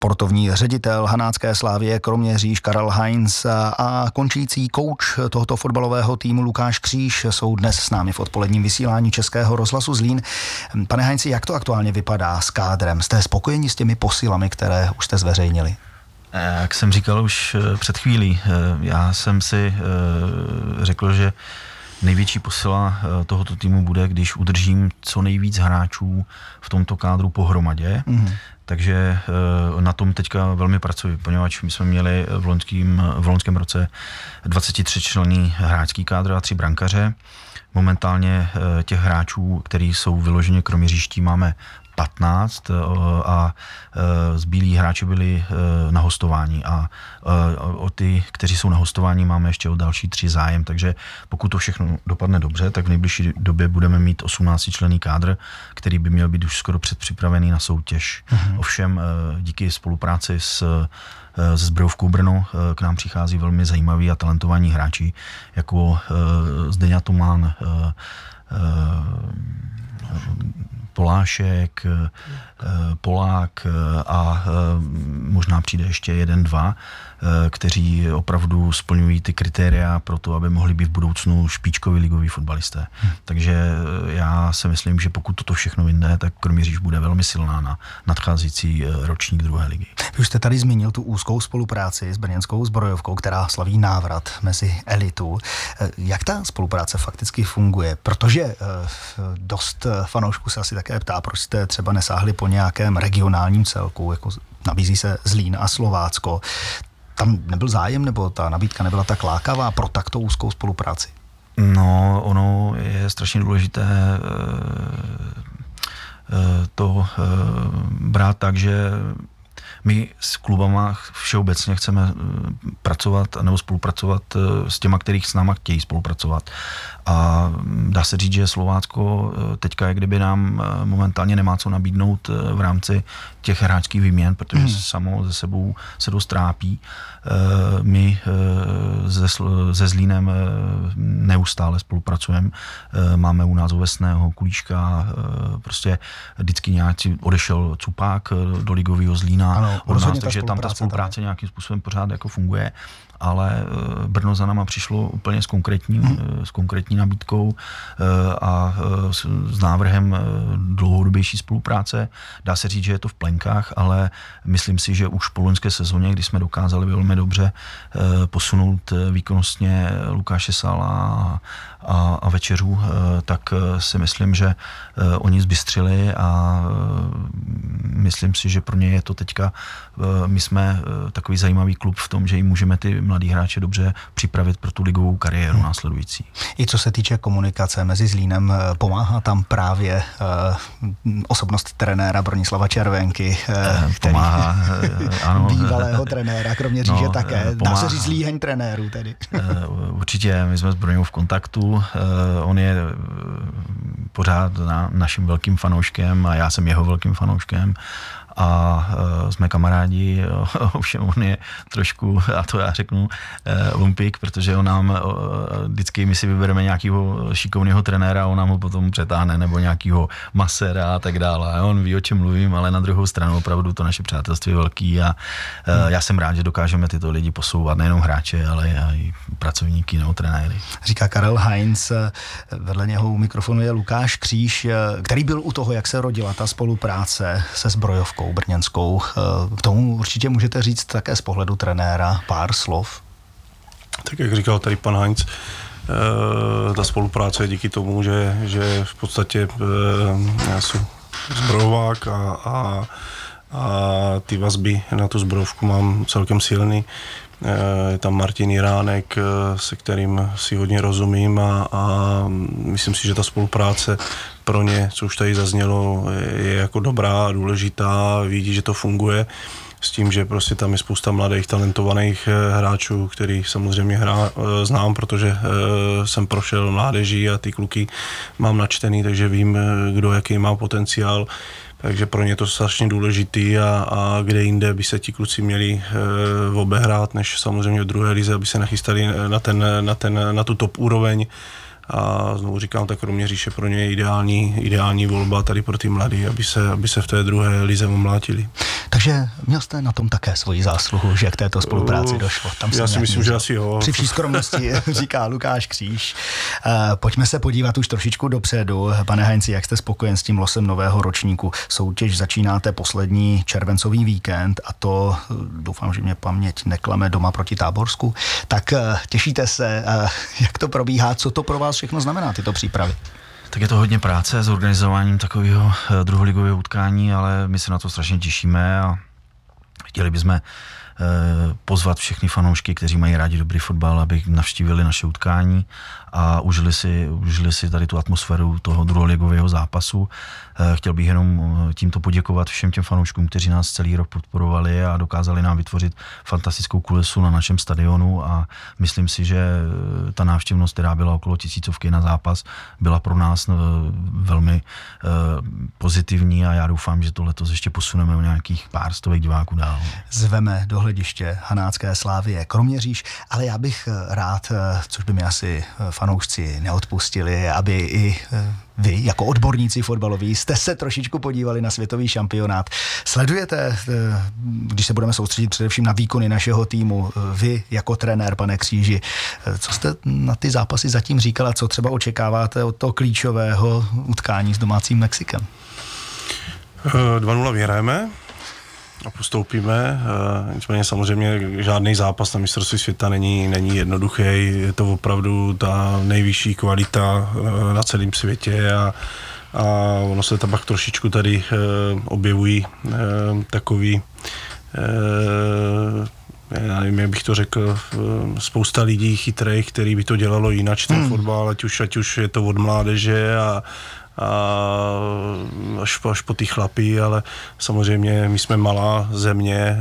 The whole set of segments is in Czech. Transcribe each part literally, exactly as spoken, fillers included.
Sportovní ředitel hanácké Slavie Kroměříž Karel Heinz a končící kouč tohoto fotbalového týmu Lukáš Kříž jsou dnes s námi v odpoledním vysílání Českého rozhlasu Zlín. Pane Heinzi, jak to aktuálně vypadá s kádrem? Jste spokojeni s těmi posilami, které už jste zveřejnili? Jak jsem říkal už před chvílí, já jsem si řekl, že největší posila tohoto týmu bude, když udržím co nejvíc hráčů v tomto kádru pohromadě. Mm-hmm. Takže na tom teďka velmi pracuji, poněvadž my jsme měli v loňském, v loňském roce dvacetitříčlenný hráčský kádr a tři brankaře. Momentálně těch hráčů, kteří jsou vyloženě kroměříští, máme patnáct a zbylí hráči byli na hostování a o ty, kteří jsou na hostování, máme ještě o další tři zájem, takže pokud to všechno dopadne dobře, tak v nejbližší době budeme mít osmnáctičlenný kádr, který by měl být už skoro předpřipravený na soutěž. Mhm. Ovšem díky spolupráci s se Zbrojovkou Brno k nám přichází velmi zajímaví a talentovaní hráči, jako Zdeňa Tomán, Polášek, Polák a možná přijde ještě jeden, dva, kteří opravdu splňují ty kritéria pro to, aby mohli být v budoucnu špičkoví ligoví fotbalisté. Hmm. Takže já si myslím, že pokud toto všechno vyjde, tak Kroměříž bude velmi silná na nadcházející ročník druhé ligy. Vy už jste tady zmínil tu úzkou spolupráci s brněnskou Zbrojovkou, která slaví návrat mezi elitu. Jak ta spolupráce fakticky funguje? Protože dost fanoušků se asi také ptá, proč jste třeba nesáhli po nějakém regionálním celku, jako nabízí se Zlín a Slovácko. Tam nebyl zájem, nebo ta nabídka nebyla tak lákavá pro takto úzkou spolupráci? No, ono je strašně důležité to brát tak, že my s klubama všeobecně chceme pracovat nebo spolupracovat s těma, kterých s náma chtějí spolupracovat. A dá se říct, že Slovácko teďka je kdyby nám momentálně nemá co nabídnout v rámci těch hráčských výměn, protože hmm. samo ze sebou se dost trápí. My se, se Zlínem neustále spolupracujeme. Máme u nás Ovesného, Kulíčka, prostě vždycky nějaký odešel Cupák do ligového Zlína. Ano, od nás, takže tam ta spolupráce tam nějakým způsobem pořád jako funguje, ale Brno za náma přišlo úplně s konkrétní, hmm. s konkrétní nabídkou a s, s návrhem dlouhodobější spolupráce. Dá se říct, že je to v plenkách, ale myslím si, že už po loňské sezóně, kdy jsme dokázali velmi dobře posunout výkonnostně Lukáše Sala a, a Večeřů, tak si myslím, že oni zbystřili a myslím si, že pro ně je to teďka, my jsme takový zajímavý klub v tom, že jim můžeme ty mladí hráče dobře připravit pro tu ligovou kariéru hmm. následující. I co se týče komunikace mezi Zlínem, pomáhá tam právě uh, osobnost trenéra Bronislava Červenky, uh, který pomáhá, ano. bývalého trenéra, kromě říže no, také. Pomáhá. Dá se říct líheň trenérů tedy. Uh, určitě, my jsme s Broňou v kontaktu, uh, on je pořád na, naším velkým fanouškem a já jsem jeho velkým fanouškem. A uh, jsme kamarádi, ovšem on je trošku, a to já řeknu, uh, lumpik, protože on nám uh, vždycky my si vybereme nějakého šikovného trenéra a on nám ho potom přetáhne, nebo nějakého masera a tak dále. A on ví, o čem mluvím, ale na druhou stranu opravdu to naše přátelství je velký a uh, hmm. já jsem rád, že dokážeme tyto lidi posouvat, nejenom hráče, ale i pracovníky nebo trenéry. Říká Karel Heinz, vedle něho u mikrofonu je Lukáš Kříž, který byl u toho, jak se rodila ta spolupráce se Zbrojovkou brněnskou. K tomu určitě můžete říct také z pohledu trenéra pár slov. Tak jak říkal tady pan Heinz, ta spolupráce je díky tomu, že, že v podstatě já jsem zbrojovák a, a, a ty vazby na tu zbrojovku mám celkem silný. Je tam Martin Jiránek, se kterým si hodně rozumím a, a myslím si, že ta spolupráce pro ně, co už tady zaznělo, je jako dobrá a důležitá, vidí, že to funguje s tím, že prostě tam je spousta mladých, talentovaných hráčů, který samozřejmě hra, znám, protože jsem prošel mládeží a ty kluky mám načtený, takže vím, kdo jaký má potenciál. Takže pro ně to strašně důležitý a, a kde jinde by se ti kluci měli e, obehrát, než samozřejmě v druhé lize, aby se nachystali na, ten, na, ten, na tu top úroveň a znovu říkám, tak Kroměříž je pro ně ideální, ideální volba tady pro ty mladý, aby se, aby se v té druhé lize omlátili. Takže měl jste na tom také svoji zásluhu, že k této spolupráci došlo. Tam Já si myslím, že asi jo. Při vší skromnosti, říká Lukáš Kříž. Uh, pojďme se podívat už trošičku dopředu. Pane Heinzi, jak jste spokojen s tím losem nového ročníku? Soutěž začínáte poslední červencový víkend a to, doufám, že mě paměť neklame, doma proti Táborsku. Tak uh, těšíte se, uh, jak to probíhá, co to pro vás všechno znamená, tyto přípravy? Tak je to hodně práce s organizováním takového druholigového utkání, ale my se na to strašně těšíme a chtěli bychom pozvat všechny fanoušky, kteří mají rádi dobrý fotbal, aby navštívili naše utkání a užili si, užili si tady tu atmosféru toho druholigového zápasu. Chtěl bych jenom tímto poděkovat všem těm fanouškům, kteří nás celý rok podporovali a dokázali nám vytvořit fantastickou kulisu na našem stadionu a myslím si, že ta návštěvnost, která byla okolo tisícovky na zápas, byla pro nás velmi pozitivní a já doufám, že to letos ještě posuneme o nějakých pár stovek diváků dál. Zveme do hlediště Hanácké Slávie Kroměříž, ale já bych rád, což by mi asi fanoušci neodpustili, aby i vy, jako odborníci fotbaloví, jste se trošičku podívali na světový šampionát. Sledujete, když se budeme soustředit především na výkony našeho týmu, vy jako trenér, pane Kříži, co jste na ty zápasy zatím říkal a co třeba očekáváte od toho klíčového utkání s domácím Mexikem? dva nula vyhrajeme a postoupíme. Nicméně samozřejmě žádný zápas na mistrovství světa není, není jednoduchý. Je to opravdu ta nejvyšší kvalita na celém světě a, a ono se tam pak trošičku tady objevují takový, já nevím, jak bych to řekl, spousta lidí chytrých, který by to dělalo jinak, ten hmm. fotbal, ať už, ať už je to od mládeže a a až, až po ty chlapy, ale samozřejmě my jsme malá země,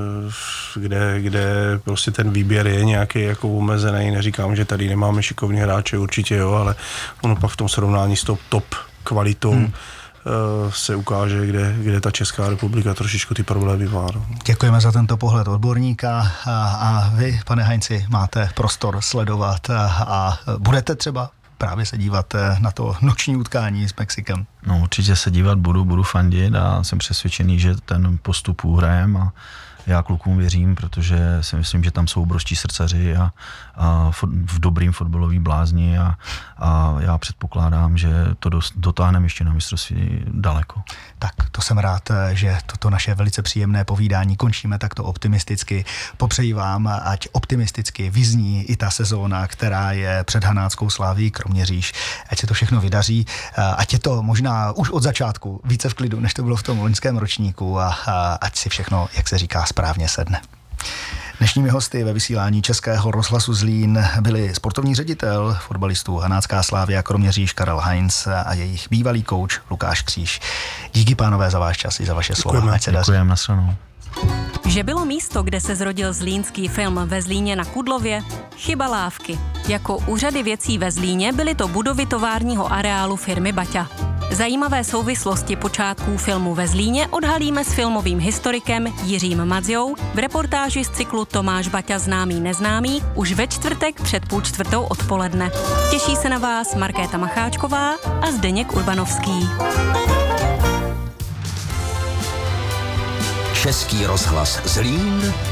kde, kde prostě ten výběr je nějaký jako omezený. Neříkám, že tady nemáme šikovní hráče, určitě jo, ale ono pak v tom srovnání s tou top kvalitou hmm. se ukáže, kde, kde ta Česká republika trošičku ty problémy má. No. Děkujeme za tento pohled odborníka a, a vy, pane Heinzi, máte prostor sledovat a, a budete třeba právě se dívat na to noční utkání s Mexikem. No určitě se dívat budu, budu fandit a jsem přesvědčený, že ten postup uhrajem a já klukům věřím, protože si myslím, že tam jsou obrovští srdcaři a, a v dobrým fotbalový blázni a, a já předpokládám, že to dotáhneme ještě na mistrovství daleko. Tak to jsem rád, že toto naše velice příjemné povídání končíme takto optimisticky. Popřeji vám, ať optimisticky vyzní i ta sezóna, která je před Hanáckou Sláví Kroměříž. Ať se to všechno vydaří, ať je to možná už od začátku více v klidu, než to bylo v tom loňském ročníku a, a ať si všechno, jak se říká, správně sedne. Dnešními hosty ve vysílání Českého rozhlasu Zlín byli sportovní ředitel fotbalistů Hanácká Slávia Kroměříž Karel Heinz a jejich bývalý kouč Lukáš Kříž. Díky pánové za váš čas i za vaše slova. Ať se daří. Děkujeme, nasledanou. Že bylo místo, kde se zrodil zlínský film ve Zlíně na Kudlově? Chyba lávky. Jako u řady věcí ve Zlíně byly to budovy továrního areálu firmy Baťa. Zajímavé souvislosti počátků filmu ve Zlíně odhalíme s filmovým historikem Jiřím Madzjou v reportáži z cyklu Tomáš Baťa známý neznámý už ve čtvrtek před půl čtvrtou odpoledne. Těší se na vás Markéta Macháčková a Zdeněk Urbanovský. Český rozhlas Zlín